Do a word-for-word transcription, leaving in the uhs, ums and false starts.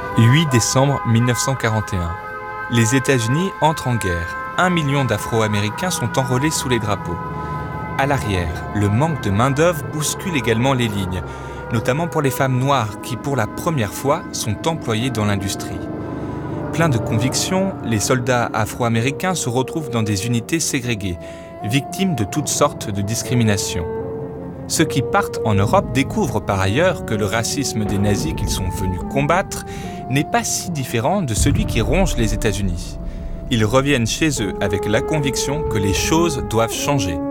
huit décembre mille neuf cent quarante et un. Les États-Unis entrent en guerre. Un million d'Afro-Américains sont enrôlés sous les drapeaux. À l'arrière, le manque de main-d'œuvre bouscule également les lignes, notamment pour les femmes noires qui, pour la première fois, sont employées dans l'industrie. Pleins de conviction, les soldats afro-américains se retrouvent dans des unités ségrégées, victimes de toutes sortes de discriminations. Ceux qui partent en Europe découvrent par ailleurs que le racisme des nazis qu'ils sont venus combattre n'est pas si différent de celui qui ronge les États-Unis. Ils reviennent chez eux avec la conviction que les choses doivent changer.